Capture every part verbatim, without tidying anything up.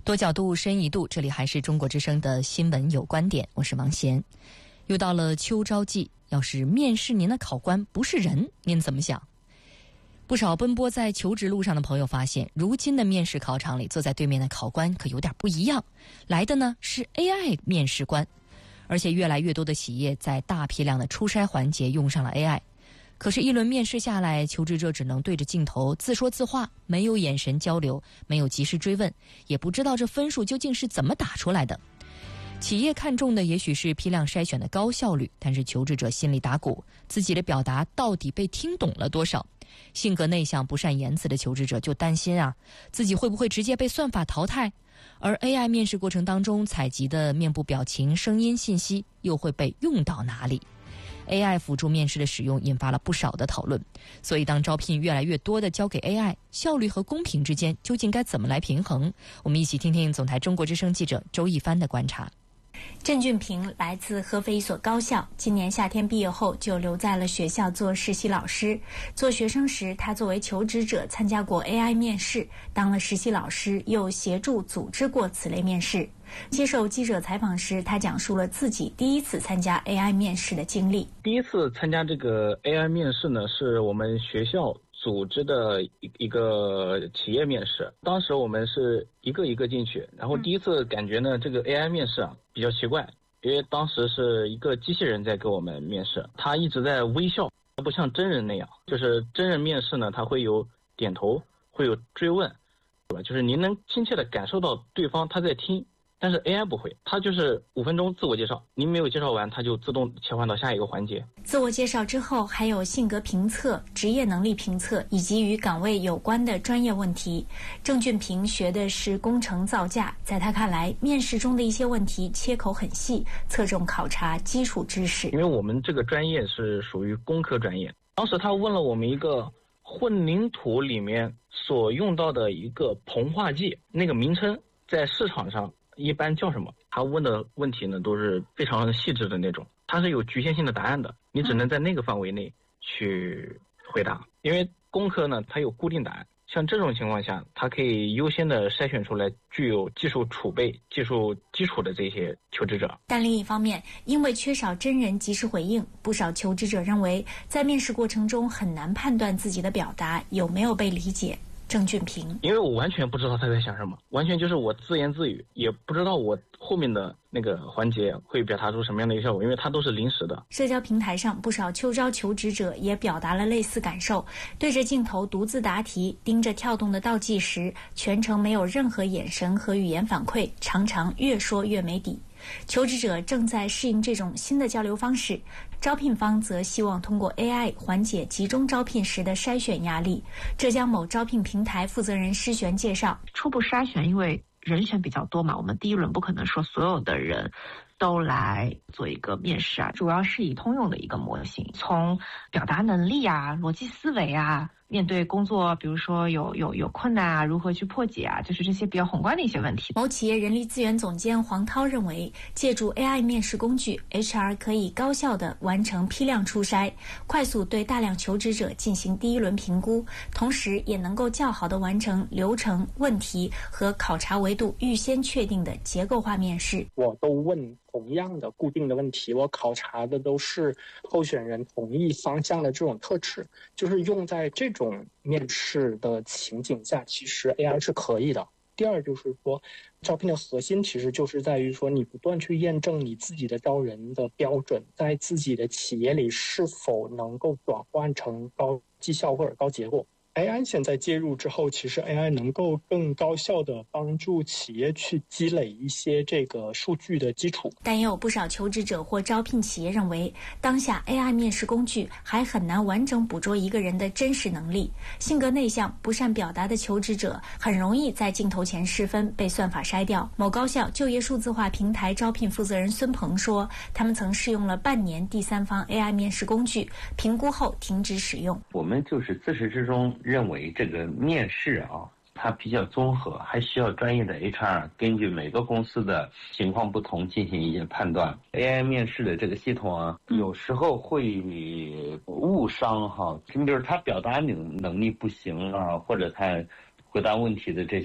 多角度深一度，这里还是中国之声的新闻有观点，我是王贤。又到了秋招季，要是面试您的考官不是人，您怎么想？不少奔波在求职路上的朋友发现，如今的面试考场里，坐在对面的考官可有点不一样，来的呢是 A I 面试官，而且越来越多的企业在大批量的初筛环节用上了 A I。可是，一轮面试下来，求职者只能对着镜头自说自话，没有眼神交流，没有及时追问，也不知道这分数究竟是怎么打出来的。企业看重的也许是批量筛选的高效率，但是求职者心里打鼓，自己的表达到底被听懂了多少？性格内向、不善言辞的求职者就担心啊，自己会不会直接被算法淘汰？而 A I 面试过程当中采集的面部表情、声音信息又会被用到哪里？A I 辅助面试的使用引发了不少的讨论，所以当招聘越来越多的交给 A I， 效率和公平之间究竟该怎么来平衡？我们一起听听总台中国之声记者周一帆的观察。 郑俊平来自合肥一所高校，今年夏天毕业后就留在了学校做实习老师。做学生时，他作为求职者参加过 A I 面试，当了实习老师又协助组织过此类面试。接受记者采访时，他讲述了自己第一次参加 A I 面试的经历。 第一次参加这个 A I 面试呢，是我们学校组织的一一个企业面试。当时我们是一个一个进去，然后第一次感觉呢，这个 A I 面试啊比较奇怪，因为当时是一个机器人在给我们面试，他一直在微笑，不像真人那样。就是真人面试呢，他会有点头，会有追问，对吧？就是您能亲切的感受到对方他在听。但是 A I 不会，它就是五分钟自我介绍，您没有介绍完，它就自动切换到下一个环节。 自我介绍之后，还有性格评测、职业能力评测以及与岗位有关的专业问题。郑俊平学的是工程造价，在他看来，面试中的一些问题切口很细，侧重考察基础知识。 因为我们这个专业是属于工科专业，当时他问了我们一个混凝土里面所用到的一个硼化剂，那个名称在市场上一般叫什么？他问的问题呢，都是非常细致的那种，它是有局限性的答案的，你只能在那个范围内去回答。因为工科呢，它有固定答案，像这种情况下，它可以优先的筛选出来具有技术储备、技术基础的这些求职者。 但另一方面，因为缺少真人及时回应，不少求职者认为，在面试过程中很难判断自己的表达有没有被理解。郑俊平， 因为我完全不知道他在想什么，完全就是我自言自语，也不知道我后面的那个环节会表达出什么样的一个效果，因为它都是临时的。 社交平台上，不少秋招求职者也表达了类似感受，对着镜头独自答题，盯着跳动的倒计时，全程没有任何眼神和语言反馈，常常越说越没底。求职者正在适应这种新的交流方式，招聘方则希望通过 A I 缓解集中招聘时的筛选压力。浙江某招聘平台负责人施璇介绍， 初步筛选因为人选比较多嘛，我们第一轮不可能说所有的人都来做一个面试啊，主要是以通用的一个模型，从表达能力啊、逻辑思维啊，面对工作，比如说有有有困难啊，如何去破解啊，就是这些比较宏观的一些问题。 某企业人力资源总监黄涛认为，借助 A I 面试工具 ，H R 可以高效地完成批量初筛，快速对大量求职者进行第一轮评估，同时也能够较好地完成流程、问题和考察维度预先确定的结构化面试。 我都问同样的固定的问题，我考察的都是候选人同一方向的这种特质，就是用在这种面试的情景下，其实 A I 是可以的。第二就是说，招聘的核心其实就是在于说，你不断去验证你自己的招人的标准，在自己的企业里是否能够转换成高绩效或者高结果。A I 现在介入之后，其实 A I 能够更高效地帮助企业去积累一些这个数据的基础。 但也有不少求职者或招聘企业认为，当下 A I 面试工具还很难完整捕捉一个人的真实能力。性格内向、不善表达的求职者很容易在镜头前失分，被算法筛掉。某高校就业数字化平台招聘负责人孙鹏说，他们曾试用了半年第三方 A I 面试工具，评估后停止使用。 我们就是自始至终认为这个面试啊，它比较综合，还需要专业的 H R 根据每个公司的情况不同进行一些判断。A I 面试的这个系统啊，有时候会误伤哈，你比如他表达能能力不行啊，或者他回答问题的这些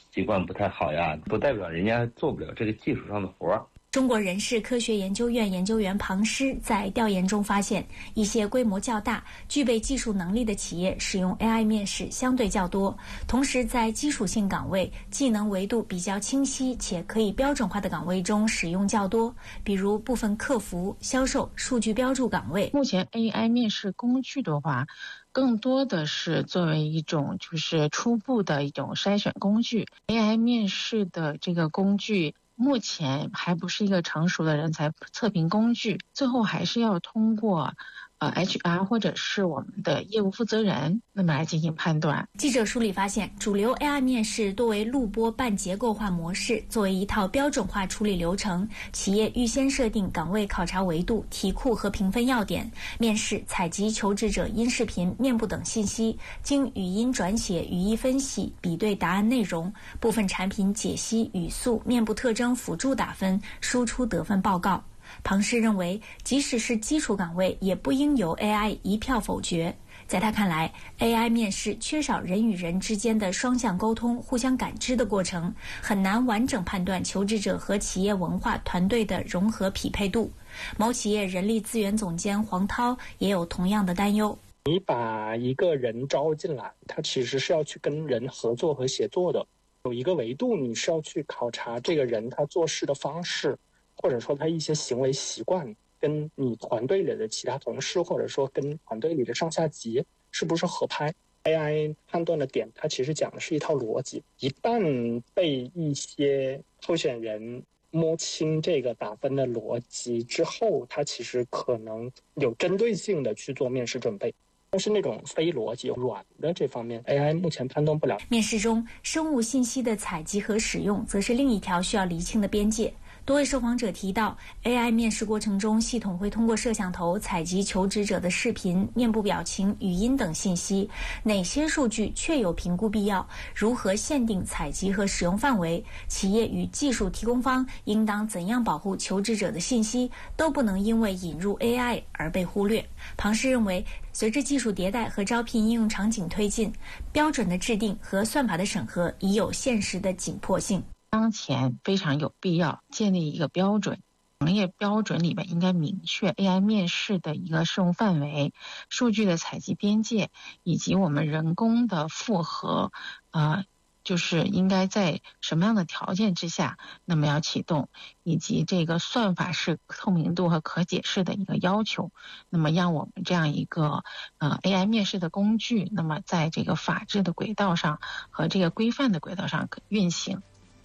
习惯不太好呀，不代表人家做不了这个技术上的活儿。 中国人事科学研究院研究员庞师在调研中发现，一些规模较大、具备技术能力的企业使用 A I 面试相对较多，同时在基础性岗位、技能维度比较清晰且可以标准化的岗位中使用较多，比如部分客服、销售、数据标注岗位。 目前 A I 面试工具的话，更多的是作为一种就是初步的一种筛选工具。A I 面试的这个工具目前还不是一个成熟的人才测评工具，最后还是要通过呃 H R 或者是我们的业务负责人那么来进行判断。 记者梳理发现，主流 A I 面试多为录播半结构化模式，作为一套标准化处理流程，企业预先设定岗位考察维度、题库和评分要点，面试采集求职者音视频、面部等信息，经语音转写、语义分析，比对答案内容，部分产品解析、语速、面部特征辅助打分，输出得分报告。庞师认为，即使是基础岗位，也不应由 A I 一票否决。在他看来 ，A I 面试缺少人与人之间的双向沟通、互相感知的过程，很难完整判断求职者和企业文化团队的融合匹配度。某企业人力资源总监黄涛也有同样的担忧。 你把一个人招进来，他其实是要去跟人合作和协作的。有一个维度，你是要去考察这个人他做事的方式，或者说他一些行为习惯跟你团队里的其他同事，或者说跟团队里的上下级是不是合拍。 A I 判断的点，它其实讲的是一套逻辑，一旦被一些候选人摸清这个打分的逻辑之后，它其实可能有针对性的去做面试准备。但是那种非逻辑软的这方面 A I 目前判断不了。 面试中生物信息的采集和使用则是另一条需要厘清的边界。多位受访者提到 A I 面试过程中，系统会通过摄像头采集求职者的视频、面部表情、语音等信息，哪些数据确有评估必要，如何限定采集和使用范围，企业与技术提供方应当怎样保护求职者的信息，都不能因为引入 A I 而被忽略。庞师认为，随着技术迭代和招聘应用场景推进，标准的制定和算法的审核已有现实的紧迫性。 当前非常有必要建立一个标准，行业标准里面应该明确 A I 面试的一个适用范围、数据的采集边界，以及我们人工的复核，呃，就是应该在什么样的条件之下，那么要启动，以及这个算法是透明度和可解释的一个要求，那么让我们这样一个呃 A I 面试的工具，那么在这个法治的轨道上和这个规范的轨道上运行。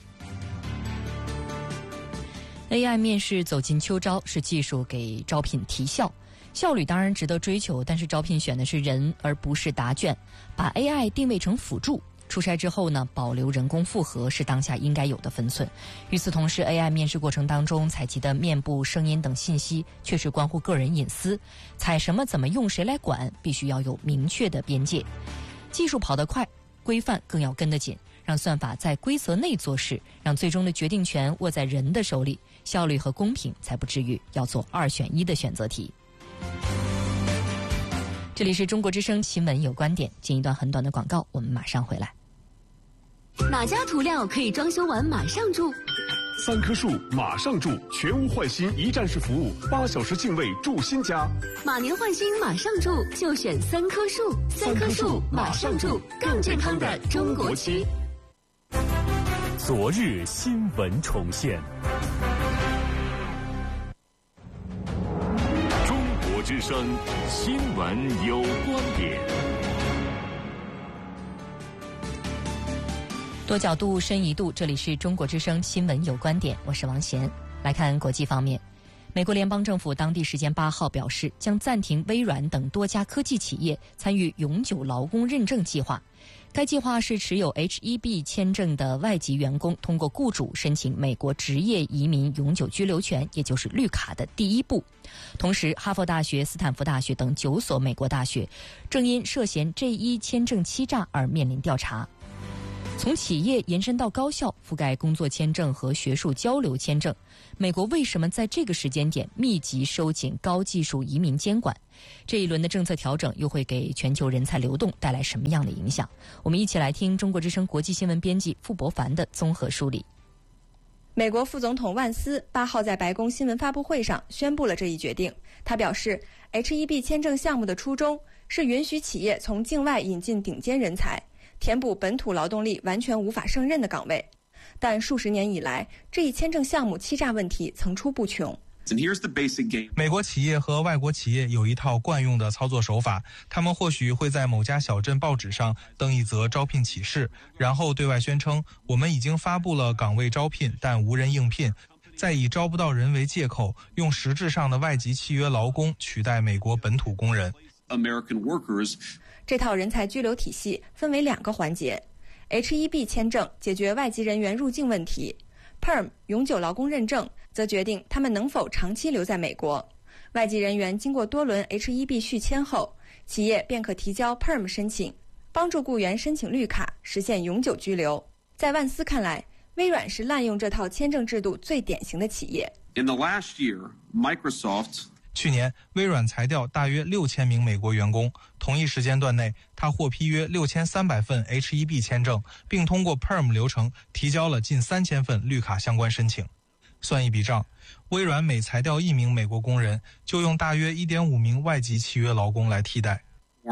A I 面试走进秋招，是技术给招聘提效，效率当然值得追求，但是招聘选的是人而不是答卷，把 A I 定位成辅助。出筛之后呢，保留人工复核是当下应该有的分寸。与此同时 ，A I 面试过程当中采集的面部、声音等信息，确实关乎个人隐私，采什么、怎么用、谁来管，必须要有明确的边界。技术跑得快，规范更要跟得紧，让算法在规则内做事，让最终的决定权握在人的手里，效率和公平才不至于要做二选一的选择题。这里是中国之声新闻有观点，进一段很短的广告，我们马上回来。 哪家涂料可以装修完马上住？ 三棵树马上住，全屋换新一站式服务，八小时净位住新家。 马年换新马上住，就选三棵树。三棵树马上住，更健康的中国区。 昨日新闻重现。中国之声新闻有观点。 多角度、深一度，这里是中国之声新闻有观点，我是王贤。来看国际方面，美国联邦政府当地时间八号表示，将暂停微软等多家科技企业参与永久劳工认证计划。该计划是持有 H 一 B 签证的外籍员工通过雇主申请美国职业移民永久居留权，也就是绿卡的第一步。同时，哈佛大学、斯坦福大学等九所美国大学正因涉嫌 J 一 签证欺诈而面临调查。 从企业延伸到高校，覆盖工作签证和学术交流签证。美国为什么在这个时间点密集收紧高技术移民监管？这一轮的政策调整又会给全球人才流动带来什么样的影响？我们一起来听中国之声国际新闻编辑傅博凡的综合梳理。 美国副总统万斯八号在白宫新闻发布会上宣布了这一决定。他表示 H 一 B 签证项目的初衷是允许企业从境外引进顶尖人才，填补本土劳动力完全无法胜任的岗位。但数十年以来，这一签证项目欺诈问题层出不穷。 美国企业和外国企业有一套惯用的操作手法，他们或许会在某家小镇报纸上登一则招聘启事，然后对外宣称我们已经发布了岗位招聘，但无人应聘，再以招不到人为借口，用实质上的外籍契约劳工取代美国本土工人。 这套人才居留体系分为两个环节。 H 一 B 签证解决外籍人员入境问题， P E R M 永久劳工认证则决定他们能否长期留在美国。外籍人员经过多轮 H 一 B 续签后，企业便可提交 P E R M 申请，帮助雇员申请绿卡，实现永久居留。在万斯看来，微软是滥用这套签证制度最典型的企业。 In the last year, Microsoft 去年，微软裁掉大约六千名美国员工。同一时间段内，他获批约六千三百份 H 一 B 签证，并通过 P E R M 流程提交了近三千份绿卡相关申请。算一笔账，微软每裁掉一名美国工人，就用大约 一点五名外籍契约劳工来替代。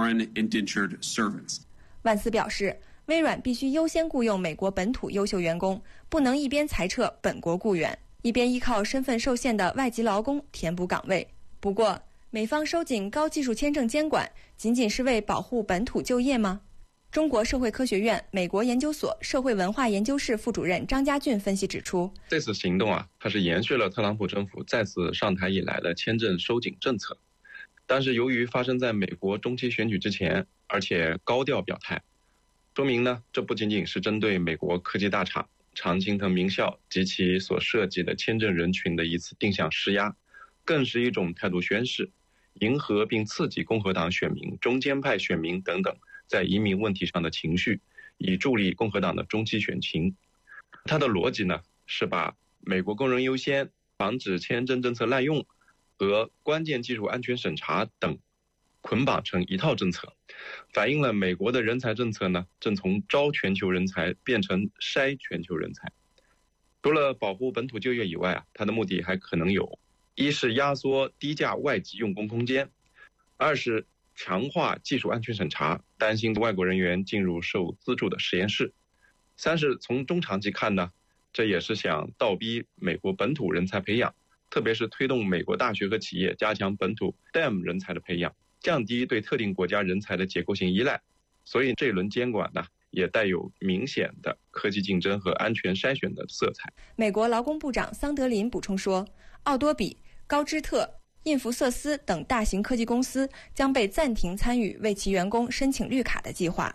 万斯表示，微软必须优先雇佣美国本土优秀员工，不能一边裁撤本国雇员，一边依靠身份受限的外籍劳工填补岗位。不过，美方收紧高技术签证监管，仅仅是为保护本土就业吗？中国社会科学院美国研究所社会文化研究室副主任张家俊分析指出， 这次行动啊，它是延续了特朗普政府再次上台以来的签证收紧政策，但是由于发生在美国中期选举之前，而且高调表态，说明呢，这不仅仅是针对美国科技大厂、常青藤名校及其所涉及的签证人群的一次定向施压，更是一种态度宣示，迎合并刺激共和党选民、中间派选民等等在移民问题上的情绪，以助力共和党的中期选情。它的逻辑呢，是把美国工人优先、防止签证政策滥用和关键技术安全审查等捆绑成一套政策，反映了美国的人才政策呢，正从招全球人才变成筛全球人才。除了保护本土就业以外啊，它的目的还可能有：一是压缩低价外籍用工空间；二是强化技术安全审查，担心外国人员进入受资助的实验室；三是从中长期看呢，这也是想倒逼美国本土人才培养，特别是推动美国大学和企业加强本土 S T E M 人才的培养，降低对特定国家人才的结构性依赖。所以这一轮监管呢，也带有明显的科技竞争和安全筛选的色彩。 美国劳工部长桑德林补充说，奥多比、高知特、印福瑟斯等大型科技公司将被暂停参与为其员工申请绿卡的计划。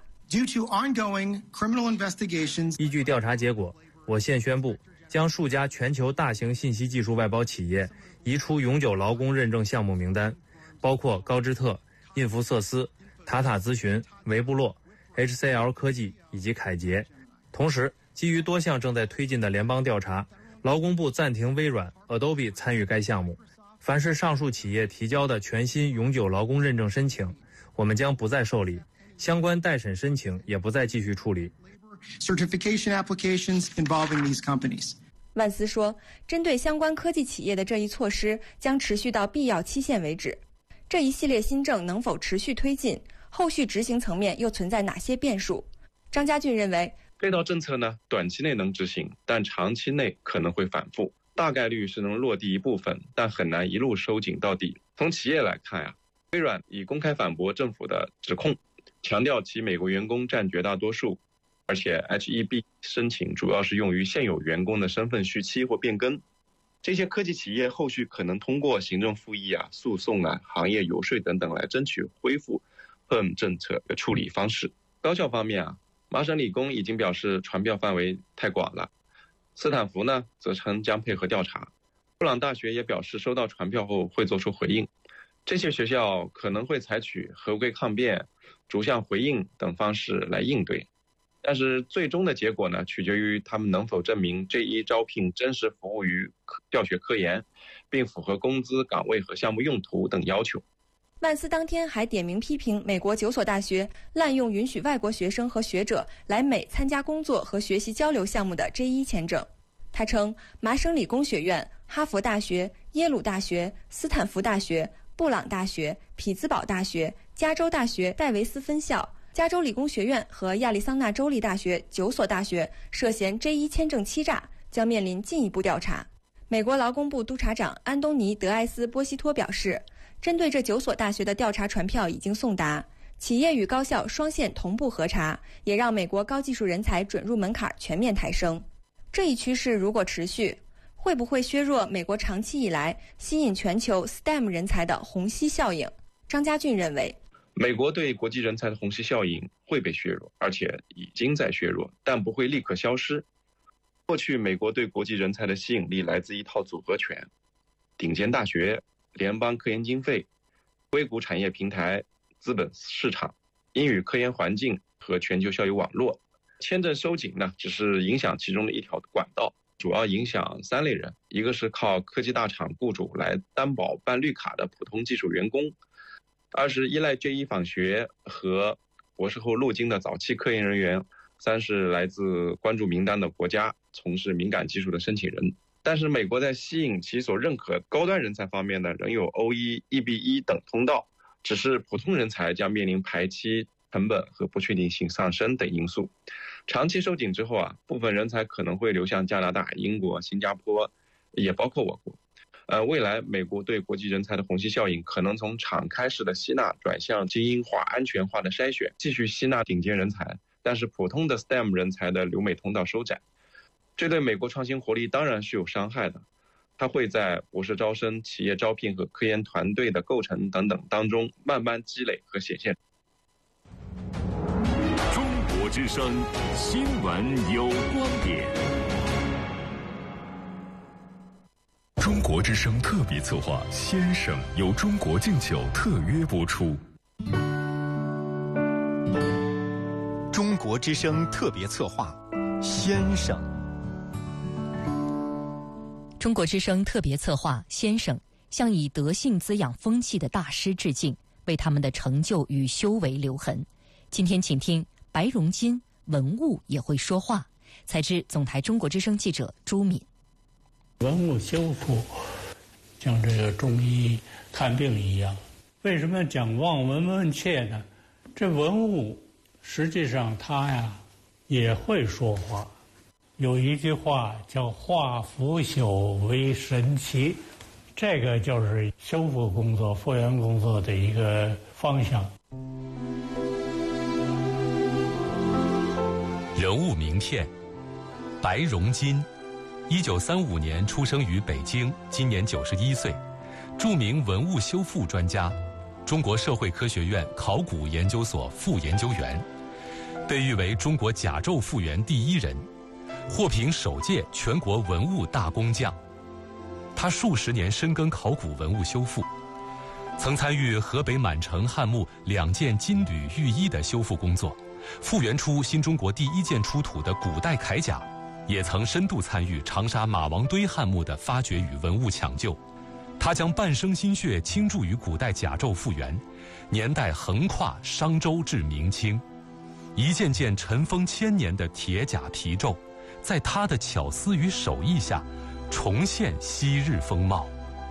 依据调查结果，我现宣布将数家全球大型信息技术外包企业移出永久劳工认证项目名单，包括高知特、印福瑟斯、塔塔咨询、维布洛、H C L 科技以及凯捷。同时，基于多项正在推进的联邦调查，劳工部暂停微软、Adobe 参与该项目。凡是上述企业提交的全新永久劳工认证申请，我们将不再受理，相关待审申请也不再继续处理。 万斯说，针对相关科技企业的这一措施将持续到必要期限为止。这一系列新政能否持续推进，后续执行层面又存在哪些变数？张家俊认为， 这套政策呢，短期内能执行，但长期内可能会反复，大概率是能落地一部分，但很难一路收紧到底。从企业来看啊，微软已公开反驳政府的指控，强调其美国员工占绝大多数，而且 H 一 B 申请主要是用于现有员工的身份续期或变更。这些科技企业后续可能通过行政复议啊、诉讼啊、行业游说等等来争取恢复 P E R M 政策的处理方式。高校方面啊，麻省理工已经表示传票范围太广了，斯坦福呢则称将配合调查，布朗大学也表示收到传票后会做出回应。这些学校可能会采取合规抗辩、逐项回应等方式来应对。 但是最终的结果呢，取决于他们能否证明 J 一 招聘真实服务于教学科研，并符合工资、岗位和项目用途等要求。 曼斯当天还点名批评美国九所大学滥用允许外国学生和学者来美参加工作和学习交流项目的 J 一 签证。他称，麻省理工学院、哈佛大学、耶鲁大学、斯坦福大学、布朗大学、匹兹堡大学、加州大学戴维斯分校、加州理工学院和亚利桑那州立大学九所大学涉嫌 J 一 签证欺诈，将面临进一步调查。美国劳工部督察长安东尼·德埃斯·波西托表示，针对这九所大学的调查传票已经送达，企业与高校双线同步核查，也让美国高技术人才准入门槛全面抬升。这一趋势如果持续，会不会削弱美国长期以来吸引全球 S T E M 人才的虹吸效应？张家俊认为， 美国对国际人才的虹吸效应会被削弱，而且已经在削弱，但不会立刻消失。过去美国对国际人才的吸引力来自一套组合拳：顶尖大学、联邦科研经费、硅谷产业平台、资本市场、英语科研环境和全球校友网络。签证收紧呢，只是影响其中的一条管道，主要影响三类人：一个是靠科技大厂雇主来担保办绿卡的普通技术员工；二是依赖 J 一 访学和博士后路径的早期科研人员；三是来自关注名单的国家从事敏感技术的申请人。但是美国在吸引其所认可高端人才方面呢，仍有 O 一、E B 一 等通道，只是普通人才将面临排期、成本和不确定性上升等因素。长期收紧之后啊，部分人才可能会流向加拿大、英国、新加坡，也包括我国。呃，未来美国对国际人才的虹吸效应可能从敞开式的吸纳转向精英化、安全化的筛选，继续吸纳顶尖人才，但是普通的 S T E M 人才的留美通道收窄。这对美国创新活力当然是有伤害的，它会在博士招生、企业招聘和科研团队的构成等等当中慢慢积累和显现。 中国之声新闻有观点。中国之声特别策划《先生》由中国敬酒特约播出。 中国之声特别策划《先生》。 中国之声特别策划《先生》向以德性滋养风气的大师致敬，为他们的成就与修为留痕。今天请听白荣金文物也会说话，采自总台中国之声记者朱敏。 文物修复像这个中医看病一样，为什么讲望闻问切呢？这文物实际上它呀也会说话。有一句话叫化腐朽为神奇，这个就是修复工作、复原工作的一个方向。 人物名片：白荣金，一九三五年出生于北京，今年九十一岁，著名文物修复专家，中国社会科学院考古研究所副研究员，被誉为中国甲胄复原第一人，获评首届全国文物大工匠。他数十年深耕考古文物修复，曾参与河北满城汉墓两件金缕玉衣的修复工作，复原出新中国第一件出土的古代铠甲，也曾深度参与长沙马王堆汉墓的发掘与文物抢救。他将半生心血倾注于古代甲胄复原，年代横跨商周至明清，一件件尘封千年的铁甲皮胄，在他的巧思与手艺下重现昔日风貌。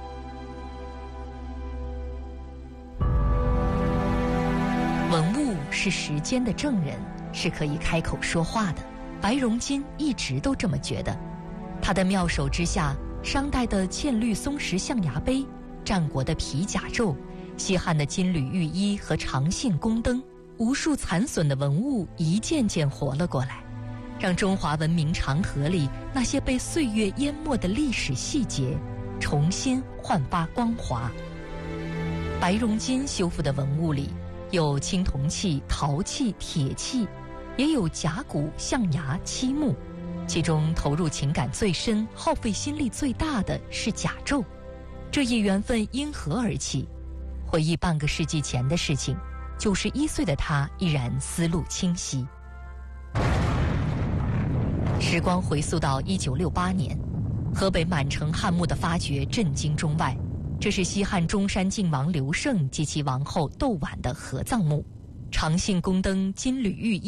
文物是时间的证人，是可以开口说话的。白荣金一直都这么觉得。他的妙手之下，商代的嵌绿松石象牙杯，战国的皮甲胄，西汉的金缕玉衣和长信宫灯，无数残损的文物一件件活了过来，让中华文明长河里那些被岁月淹没的历史细节重新焕发光华。白荣金修复的文物里有青铜器、陶器、铁器，也有甲骨、象牙、漆木，其中投入情感最深、耗费心力最大的是甲胄。这一缘分因何而起？回忆半个世纪前的事情，九十一岁的他依然思路清晰。 时光回溯到一九六八年，河北满城汉墓的发掘震惊中外。这是西汉中山靖王刘胜及其王后窦婉的合葬墓，长信宫灯金缕玉